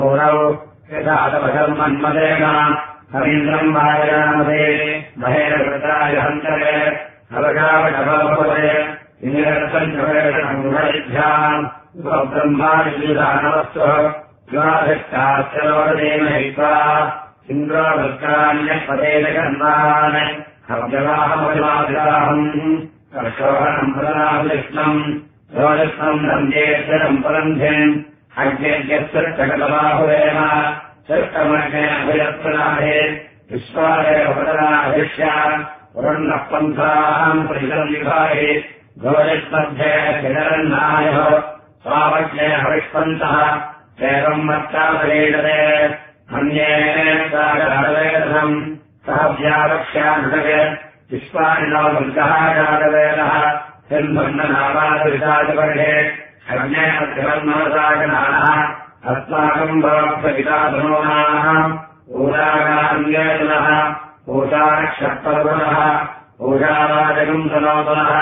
यथातमधर्मन्मदेन हरीन्द्रम् वाययामदे महेन्द्रवृताय हन्तरे हवगावटभवपदे इन्द्रसञ्चवेषणम् ब्रह्मादिदानवस्तुः युवाधिष्ठाश्चरोदेन हित्वा इन्द्रोवृत्तान्यपदेन कर्मान् हव्यवाहमविवादिताहम् कर्षोहणम् प्रदाविष्णम् योनिष्णम् दन्देश्वरम् परन्ध्यम् अज्ञेयस्तकलबाहुरेण सृष्टमग्नेऽभिरत्नाहे विश्वादेव पदनाभिष्य वरुणः पन्थाम् प्रतिसंविभाहि योनिष्मध्ये हिरण्णायः स्वावज्ञे हविष्पन्तः एवम् मत्तापरीडते मन्येन सह व्यावक्ष्यानुषगे विश्वानिनो मृगः जातवेदः हिन्वन्ननावादिविषाजपर्हे अग्नेयमध्यमन्मनसागनानः अस्माकम् भवत्सविता धनोनाः ऊषागान्येतनः ऊषानक्षत्रगुणः ऊषावाजगम् तनोतनः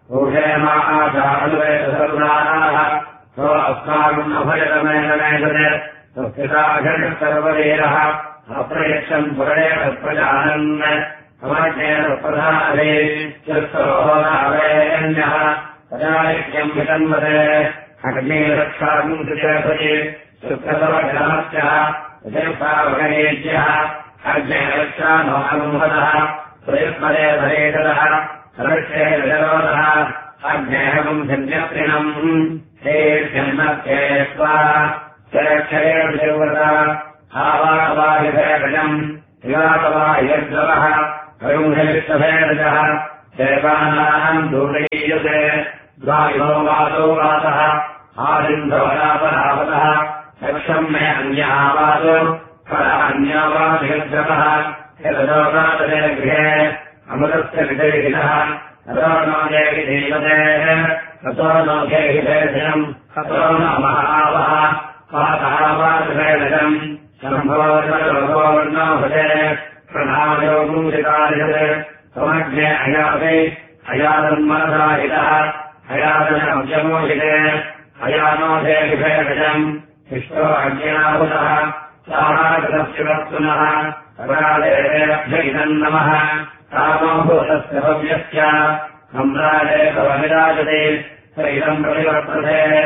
ऊषेमाशानुवेदसर्वाणाः सो अस्माकम् अभयतमेन मेधते तस्यताघटसर्ववीरः अप्रयच्छन् पुरणे तत्प्रजानन् समज्ञेन प्रधाने चित्तरोहोनावेन्यः तदायज्ञम् वितन्वते अग्निरक्षाकम् सुचेतये सुखतवजनमस्यः यथेष्टावगणेज्यः अग्नेरक्षानोऽनुमतः प्रयुत्मदे धरेतरः रक्षे विजरोधः अग्नेहकम् सञ्जत्रिणम् हे जन्मत्ये स्वा चरक्षरे विजवता आवाकवायुभेदजम् विवाकवायुर्जवः वरुणविष्टभेदजः देवानाम् दूरयीयते द्वायो वातो वातः आदिन्दवरापरावतः लक्षम् मे अन्यावातो फलान्यावादिर्जवः यदोकातरे गृहे अमृतस्य विजयिनः ततो नो देवि देवतेः ततो नो देहि भेदजम् ततो न महावः पातावादभेदजम् सम्भवो भजे प्रधानयोगुंसिकार्यते समग्ने अयाते अयादन्मनसाहितः अयादनमजमोहिते अयानोधेभिभेदजम् शिष्टो अज्ञाहुतः साहाकृतशिवस्तुनः अपराधेभ्यैतन्नमः कामोभूतस्य भव्यस्य सम्राजे भवविराजते स इदम् प्रतिवर्तते